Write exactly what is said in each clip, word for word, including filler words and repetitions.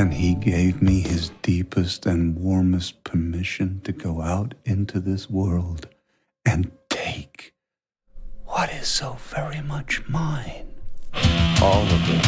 And he gave me his deepest and warmest permission to go out into this world and take what is so very much mine. All of it.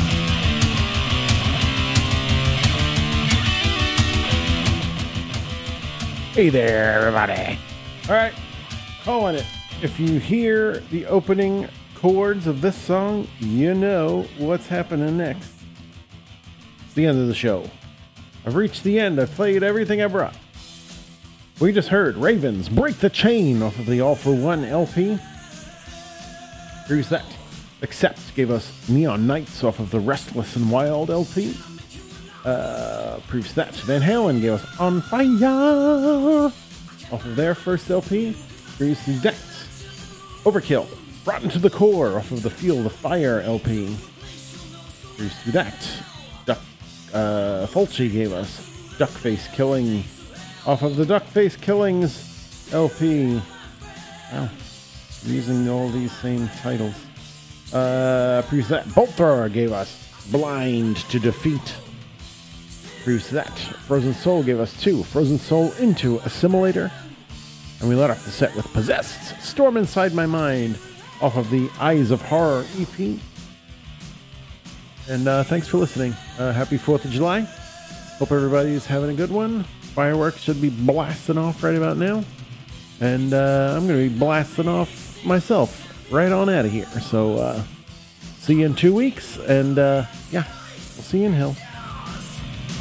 Hey there, everybody. All right, calling it. If you hear the opening chords of this song, you know what's happening next. It's the end of the show. I've reached the end. I've played everything I brought. We just heard Ravens Break the Chain off of the All for One L P. Here's that. Accept gave us Neon Nights off of the Restless and Wild L P. Uh, proves that. Van Halen gave us On Fire off of their first L P. Proves that. Overkill, Rotten to the Core off of the Feel the Fire L P. Proves that. Duck, uh, Fulci gave us Duckface Killing off of the Duckface Killings L P. Wow, using all these same titles. Uh, proves that. Bolt Thrower gave us Blind to Defeat. Proves that. Frozen Soul gave us two. Frozen Soul into Assimilator. And we let off the set with Possessed, Storm Inside My Mind off of the Eyes of Horror E P. And uh, thanks for listening. Uh, happy fourth of July. Hope everybody's having a good one. Fireworks should be blasting off right about now. And uh, I'm going to be blasting off myself right on out of here. So uh, see you in two weeks. And uh, yeah, we'll see you in hell.